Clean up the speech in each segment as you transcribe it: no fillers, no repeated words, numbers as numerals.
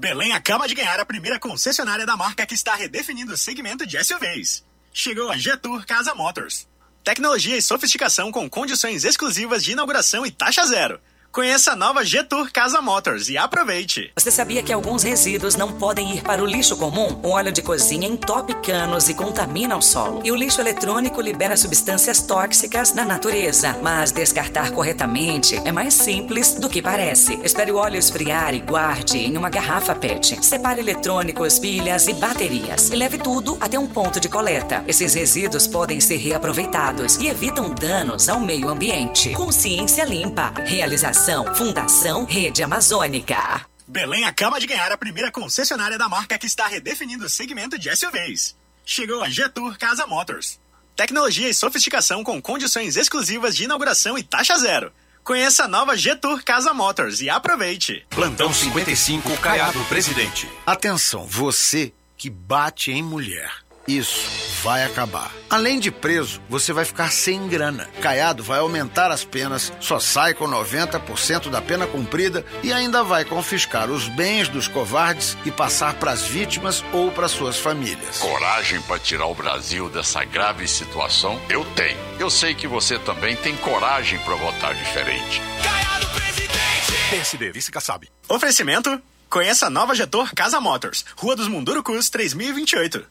Belém acaba de ganhar a primeira concessionária da marca que está redefinindo o segmento de SUVs. Chegou a G-Tour Casa Motors. Tecnologia e sofisticação com condições exclusivas de inauguração e taxa zero. Conheça a nova G-Tour Casa Motors e aproveite! Você sabia que alguns resíduos não podem ir para o lixo comum? O óleo de cozinha entope canos e contamina o solo. E o lixo eletrônico libera substâncias tóxicas na natureza. Mas descartar corretamente é mais simples do que parece. Espere o óleo esfriar e guarde em uma garrafa PET. Separe eletrônicos, pilhas e baterias. E leve tudo até um ponto de coleta. Esses resíduos podem ser reaproveitados e evitam danos ao meio ambiente. Consciência Limpa. Realização Fundação Rede Amazônica. Belém acaba de ganhar a primeira concessionária da marca que está redefinindo o segmento de SUVs. Chegou a G-Tour Casa Motors. Tecnologia e sofisticação com condições exclusivas de inauguração e taxa zero. Conheça a nova G-Tour Casa Motors e aproveite. Plantão 55, Caiado Presidente. Atenção, você que bate em mulher. Isso vai acabar. Além de preso, você vai ficar sem grana. Caiado vai aumentar as penas, só sai com 90% da pena cumprida e ainda vai confiscar os bens dos covardes e passar para as vítimas ou para suas famílias. Coragem para tirar o Brasil dessa grave situação? Eu tenho. Eu sei que você também tem coragem para votar diferente. Caiado Presidente! PSD, Vice-Kassab. Oferecimento? Conheça a nova G-Tour Casa Motors, Rua dos Mundurucus, 3028.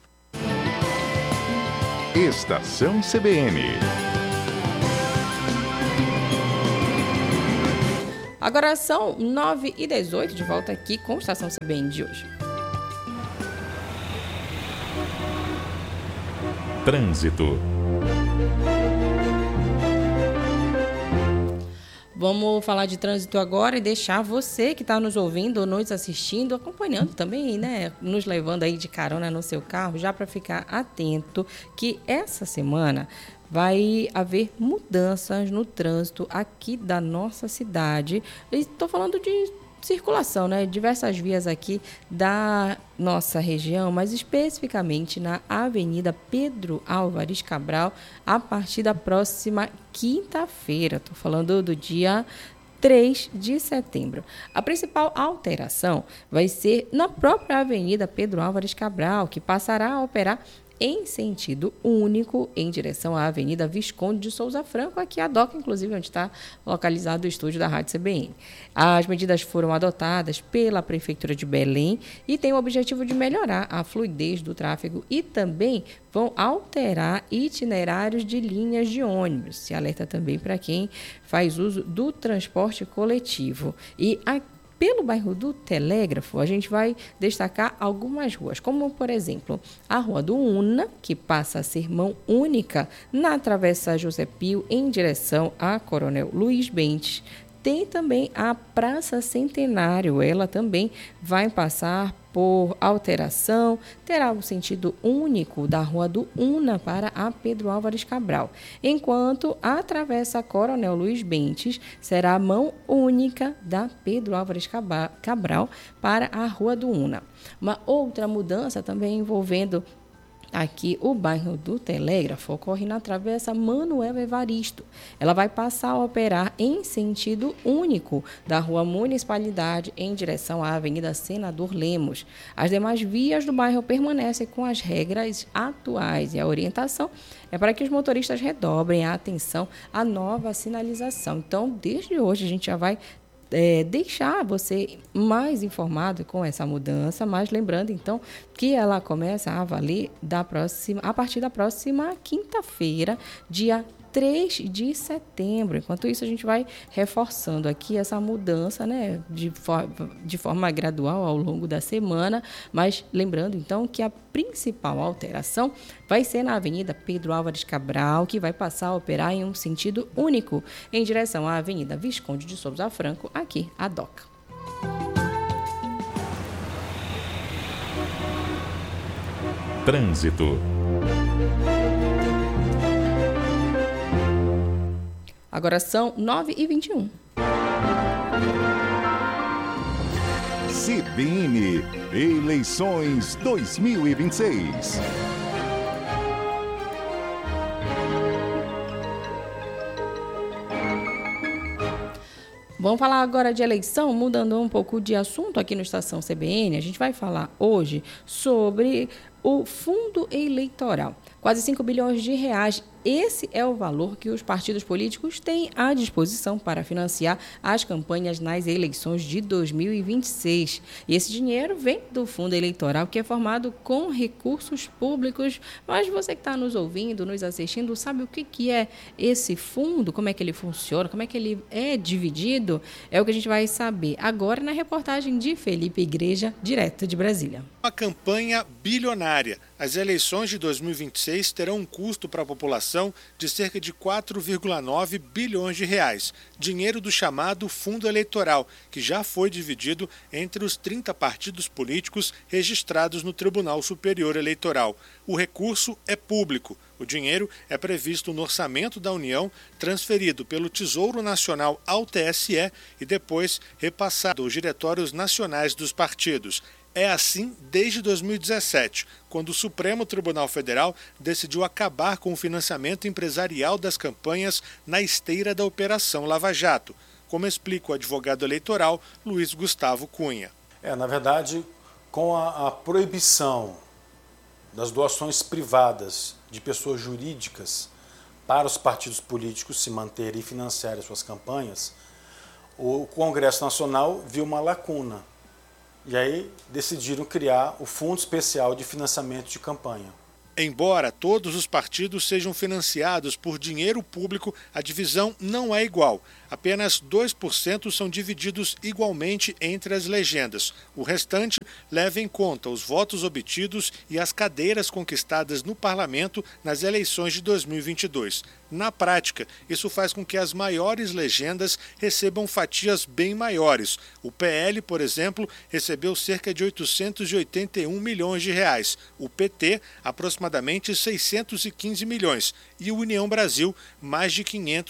Estação CBN. Agora são 9h18, de volta aqui com a Estação CBN de hoje. Trânsito. Vamos falar de trânsito agora e deixar você que está nos ouvindo, nos assistindo, acompanhando também, né? Nos levando aí de carona no seu carro, já para ficar atento que essa semana vai haver mudanças no trânsito aqui da nossa cidade. Estou falando de circulação, né? Diversas vias aqui da nossa região, mas especificamente na Avenida Pedro Álvares Cabral, a partir da próxima quinta-feira. Estou falando do dia 3 de setembro. A principal alteração vai ser na própria Avenida Pedro Álvares Cabral, que passará a operar em sentido único em direção à Avenida Visconde de Souza Franco, aqui a DOCA, inclusive, onde está localizado o estúdio da Rádio CBN. As medidas foram adotadas pela Prefeitura de Belém e têm o objetivo de melhorar a fluidez do tráfego e também vão alterar itinerários de linhas de ônibus. Se alerta também para quem faz uso do transporte coletivo. E pelo bairro do Telégrafo, a gente vai destacar algumas ruas, como, por exemplo, a Rua do Una, que passa a ser mão única na Travessa José Pio, em direção a Coronel Luiz Bentes. Tem também a Praça Centenário, ela também vai passar por alteração, terá o sentido único da Rua do Una para a Pedro Álvares Cabral, enquanto a Travessa Coronel Luiz Bentes será a mão única da Pedro Álvares Cabral para a Rua do Una. Uma outra mudança também envolvendo aqui o bairro do Telégrafo ocorre na Travessa Manuel Evaristo. Ela vai passar a operar em sentido único da Rua Municipalidade em direção à Avenida Senador Lemos. As demais vias do bairro permanecem com as regras atuais e a orientação é para que os motoristas redobrem a atenção à nova sinalização. Então, desde hoje a gente já vai deixar você mais informado com essa mudança, mas lembrando então que ela começa a valer a partir da próxima quinta-feira, dia 3 de setembro. Enquanto isso, a gente vai reforçando aqui essa mudança, né, de forma gradual ao longo da semana, mas lembrando então que a principal alteração vai ser na Avenida Pedro Álvares Cabral, que vai passar a operar em um sentido único em direção à Avenida Visconde de Souza Franco, aqui a DOCA. Trânsito. Agora são 9h21. CBN Eleições 2026. Vamos falar agora de eleição, mudando um pouco de assunto aqui no Estação CBN. A gente vai falar hoje sobre o fundo eleitoral. Quase 5 bilhões de reais. Esse é o valor que os partidos políticos têm à disposição para financiar as campanhas nas eleições de 2026. E esse dinheiro vem do fundo eleitoral, que é formado com recursos públicos. Mas você que está nos ouvindo, nos assistindo, sabe o que é esse fundo? Como é que ele funciona? Como é que ele é dividido? É o que a gente vai saber agora na reportagem de Felipe Igreja, direto de Brasília. Uma campanha bilionária. As eleições de 2026 terão um custo para a população de cerca de 4,9 bilhões de reais, dinheiro do chamado Fundo Eleitoral, que já foi dividido entre os 30 partidos políticos registrados no Tribunal Superior Eleitoral. O recurso é público. O dinheiro é previsto no orçamento da União, transferido pelo Tesouro Nacional ao TSE e depois repassado aos diretórios nacionais dos partidos. É assim desde 2017, quando o Supremo Tribunal Federal decidiu acabar com o financiamento empresarial das campanhas na esteira da Operação Lava Jato, como explica o advogado eleitoral Luiz Gustavo Cunha. Na verdade, com a proibição das doações privadas de pessoas jurídicas para os partidos políticos se manterem e financiarem suas campanhas, o Congresso Nacional viu uma lacuna. E aí decidiram criar o Fundo Especial de Financiamento de Campanha. Embora todos os partidos sejam financiados por dinheiro público, a divisão não é igual. Apenas 2% são divididos igualmente entre as legendas. O restante leva em conta os votos obtidos e as cadeiras conquistadas no parlamento nas eleições de 2022. Na prática, isso faz com que as maiores legendas recebam fatias bem maiores. O PL, por exemplo, recebeu cerca de 881 milhões de reais. O PT, aproximadamente 615 milhões. E o União Brasil, mais de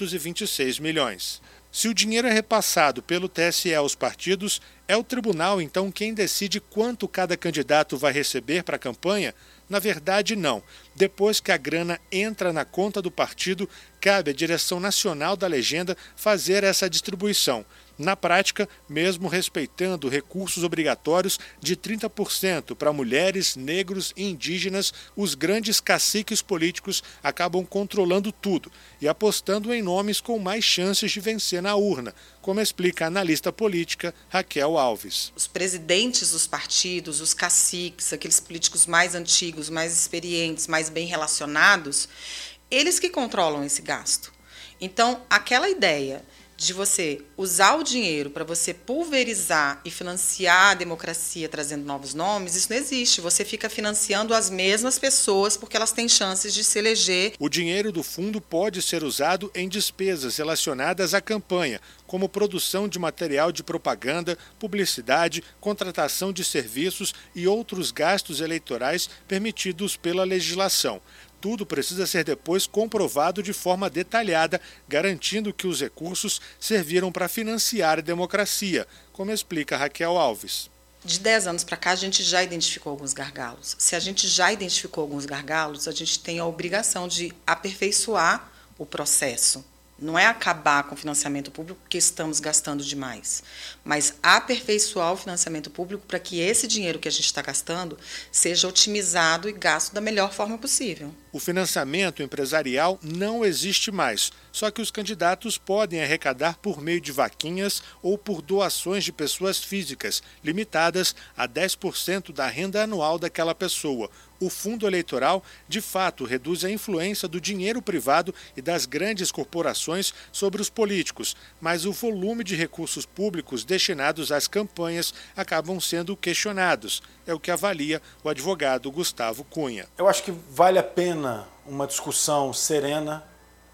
526 milhões. Se o dinheiro é repassado pelo TSE aos partidos, é o tribunal, então, quem decide quanto cada candidato vai receber para a campanha? Na verdade, não. Depois que a grana entra na conta do partido, cabe à direção nacional da legenda fazer essa distribuição. Na prática, mesmo respeitando recursos obrigatórios de 30% para mulheres, negros e indígenas, os grandes caciques políticos acabam controlando tudo e apostando em nomes com mais chances de vencer na urna, como explica a analista política Raquel Alves. Os presidentes dos partidos, os caciques, aqueles políticos mais antigos, mais experientes, mais bem relacionados, eles que controlam esse gasto. Então, aquela ideia de você usar o dinheiro para você pulverizar e financiar a democracia trazendo novos nomes, isso não existe. Você fica financiando as mesmas pessoas porque elas têm chances de se eleger. O dinheiro do fundo pode ser usado em despesas relacionadas à campanha, como produção de material de propaganda, publicidade, contratação de serviços e outros gastos eleitorais permitidos pela legislação. Tudo precisa ser depois comprovado de forma detalhada, garantindo que os recursos serviram para financiar a democracia, como explica Raquel Alves. De 10 anos para cá, a gente já identificou alguns gargalos. Se a gente já identificou alguns gargalos, a gente tem a obrigação de aperfeiçoar o processo. Não é acabar com o financiamento público porque estamos gastando demais, mas aperfeiçoar o financiamento público para que esse dinheiro que a gente está gastando seja otimizado e gasto da melhor forma possível. O financiamento empresarial não existe mais, só que os candidatos podem arrecadar por meio de vaquinhas ou por doações de pessoas físicas, limitadas a 10% da renda anual daquela pessoa. O fundo eleitoral, de fato, reduz a influência do dinheiro privado e das grandes corporações sobre os políticos, mas o volume de recursos públicos destinados às campanhas acabam sendo questionados. É o que avalia o advogado Gustavo Cunha. Eu acho que vale a pena uma discussão serena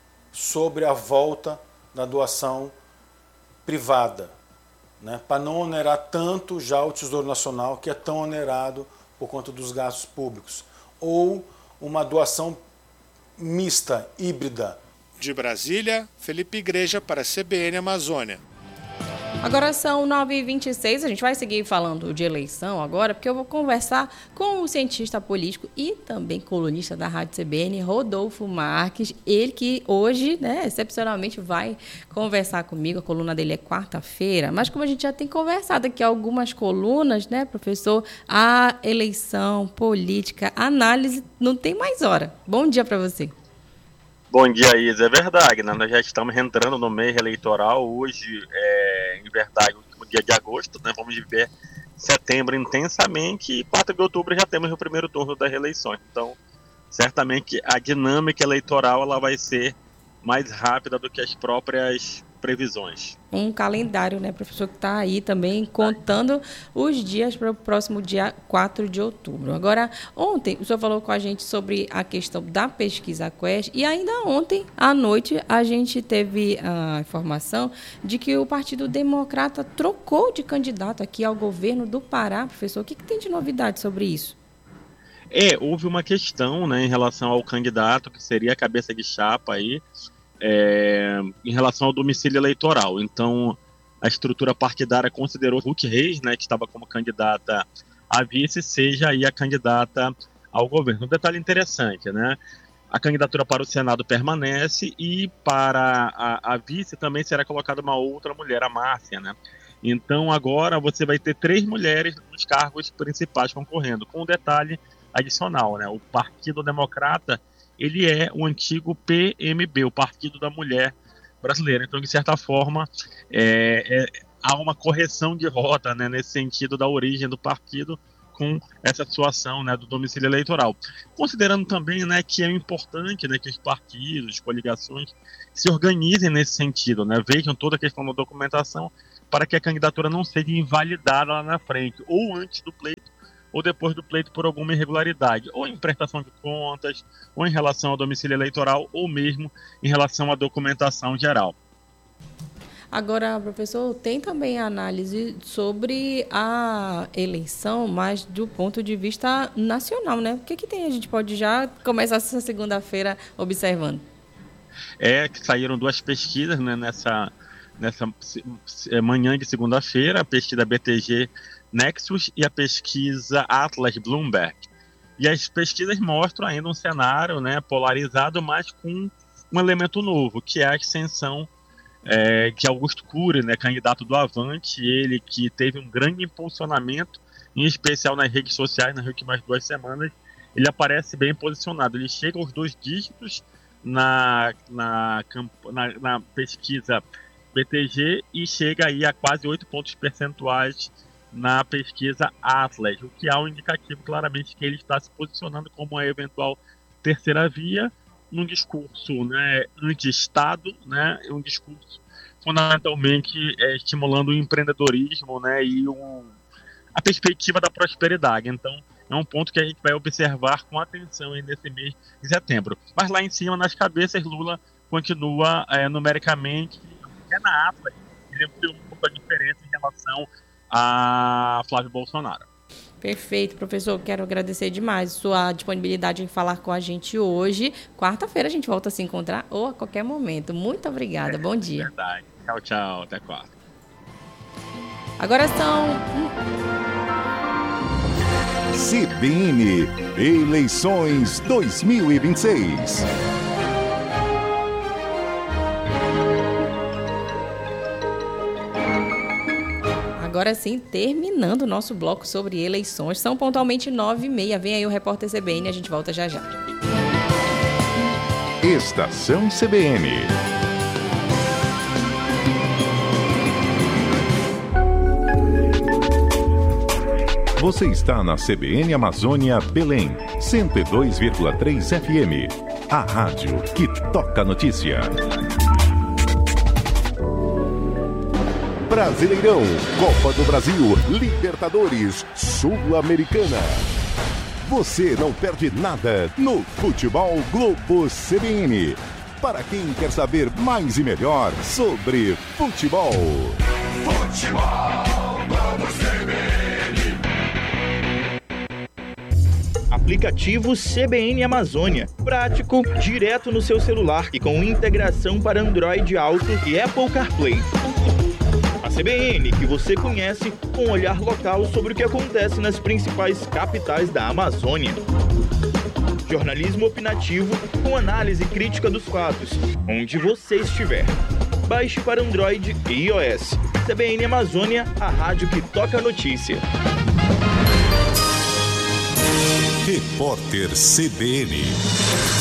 sobre a volta da doação privada, né? Para não onerar tanto já o Tesouro Nacional, que é tão onerado por conta dos gastos públicos, ou uma doação mista, híbrida. De Brasília, Felipe Igreja para a CBN Amazônia. Agora são 9h26, a gente vai seguir falando de eleição agora, porque eu vou conversar com o cientista político e também colunista da Rádio CBN, Rodolfo Marques, ele que hoje, né, excepcionalmente vai conversar comigo, a coluna dele é quarta-feira, mas como a gente já tem conversado aqui algumas colunas, né, professor, a eleição política, a análise não tem mais hora. Bom dia para você. Bom dia, Isa. É verdade, né? Nós já estamos entrando no mês eleitoral. Hoje em verdade, o último dia de agosto, né? Vamos viver setembro intensamente e 4 de outubro já temos o primeiro turno das eleições. Então, certamente a dinâmica eleitoral ela vai ser mais rápida do que as próprias previsões. Um calendário, né, professor, que está aí também contando os dias para o próximo dia 4 de outubro. Agora, ontem o senhor falou com a gente sobre a questão da pesquisa Quest e ainda ontem à noite a gente teve a informação de que o Partido Democrata trocou de candidato aqui ao governo do Pará. Professor, o que tem de novidade sobre isso? Houve uma questão, né, em relação ao candidato que seria a cabeça de chapa aí, em relação ao domicílio eleitoral. Então, a estrutura partidária considerou Ruth Reis, né, que estava como candidata a vice, seja aí a candidata ao governo. Um detalhe interessante, né? A candidatura para o Senado permanece e para a vice também será colocada uma outra mulher, a Márcia, né? Então, agora você vai ter 3 mulheres nos cargos principais concorrendo, com um detalhe adicional, né? O Partido Democrata ele é o antigo PMB, o Partido da Mulher Brasileira. Então, de certa forma, há uma correção de rota, né, nesse sentido da origem do partido com essa situação, né, do domicílio eleitoral. Considerando também, né, que é importante, né, que os partidos, coligações se organizem nesse sentido, né, vejam toda a questão da documentação para que a candidatura não seja invalidada lá na frente, ou antes do pleito, ou depois do pleito por alguma irregularidade, ou em prestação de contas, ou em relação ao domicílio eleitoral, ou mesmo em relação à documentação geral. Agora, professor, tem também a análise sobre a eleição, mas do ponto de vista nacional, né? O que tem? A gente pode já começar essa segunda-feira observando. Que saíram 2 pesquisas, né, nessa manhã de segunda-feira, a pesquisa BTG Nexus e a pesquisa Atlas Bloomberg. E as pesquisas mostram ainda um cenário, né, polarizado, mas com um elemento novo, que é a ascensão de Augusto Cury, né, candidato do Avante, ele que teve um grande impulsionamento, em especial nas redes sociais, nas últimas 2 semanas, ele aparece bem posicionado, ele chega aos 2 dígitos na pesquisa BTG e chega aí a quase 8 pontos percentuais na pesquisa Atlas, o que há um indicativo claramente que ele está se posicionando como uma eventual terceira via, num discurso, né, anti-Estado, né, um discurso fundamentalmente estimulando o empreendedorismo, né, e a perspectiva da prosperidade. Então, é um ponto que a gente vai observar com atenção aí nesse mês de setembro. Mas lá em cima, nas cabeças, Lula continua numericamente, na Atlas, ele ampliou um pouco a diferença em relação a Flávio Bolsonaro. Perfeito, professor. Quero agradecer demais sua disponibilidade em falar com a gente hoje. Quarta-feira a gente volta a se encontrar ou a qualquer momento. Muito obrigada. Bom dia. Verdade. Tchau, tchau. Até quarta. Agora são... CBN Eleições 2026. Agora sim, terminando o nosso bloco sobre eleições. São pontualmente 9h30. Vem aí o repórter CBN, a gente volta já já. Estação CBN. Você está na CBN Amazônia Belém, 102,3 FM. A rádio que toca notícia. Brasileirão, Copa do Brasil, Libertadores, Sul-Americana. Você não perde nada no Futebol Globo CBN. Para quem quer saber mais e melhor sobre futebol. Futebol Globo CBN. Aplicativo CBN Amazônia. Prático, direto no seu celular e com integração para Android Auto e Apple CarPlay. CBN, que você conhece, com um olhar local sobre o que acontece nas principais capitais da Amazônia. Jornalismo opinativo com análise crítica dos fatos, onde você estiver. Baixe para Android e iOS. CBN Amazônia, a rádio que toca a notícia. Repórter CBN.